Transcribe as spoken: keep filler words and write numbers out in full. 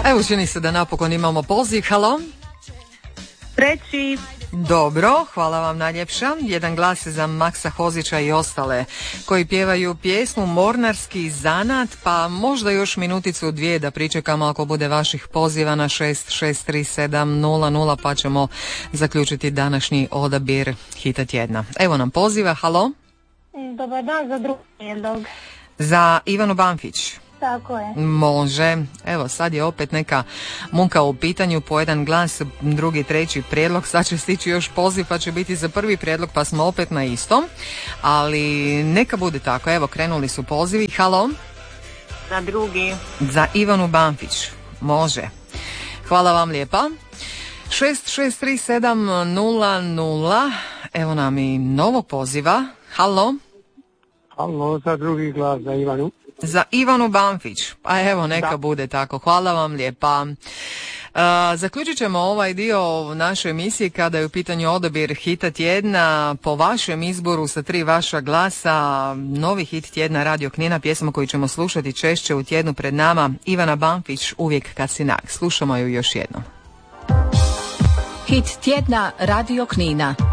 Evo, čini se da napokon imamo poziv. Halo? Treći. Dobro, hvala vam najljepša. Jedan glas za Maksa Hozića i ostale koji pjevaju pjesmu Mornarski zanat, pa možda još minuticu dvije da pričekamo ako bude vaših poziva na šest šest tri sedam nula nula, pa ćemo zaključiti današnji odabir hita tjedna. Evo nam poziva. Halo? Dobar dan, za drugi prijedlog. Za Ivanu Banfić. Tako je. Može. Evo, sad je opet neka munka u pitanju, po jedan glas, drugi, treći prijedlog. Sad će stići još poziv pa će biti za prvi prijedlog, pa smo opet na istom. Ali neka bude tako. Evo, krenuli su pozivi. Halo? Za drugi. Za Ivanu Banfić. Može. Hvala vam lijepa. šest šest tri sedam nula nula. Evo nam i novog poziva. Halo? Halo, za drugi glas za Ivanu. Za Ivanu Banfić. Pa evo, neka Da. bude tako. Hvala vam lijepa. Uh, zaključit ćemo ovaj dio naše emisije kada je u pitanju odabir hita tjedna. Po vašem izboru sa tri vaša glasa, novi hit tjedna Radio Knina, pjesma koju ćemo slušati češće u tjednu pred nama, Ivana Banfić, Uvijek kad si nag. Slušamo ju još jednom. Hit tjedna Radio Knina.